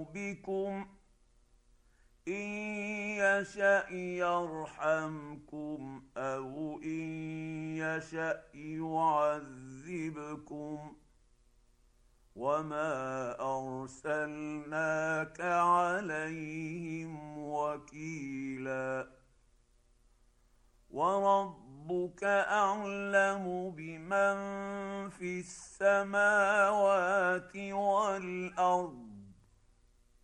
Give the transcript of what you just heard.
بكم إن يشأ يرحمكم أو إن يشأ يعذبكم وما أرسلناك عليهم وكيلا وربك أعلم بمن في السماوات والأرض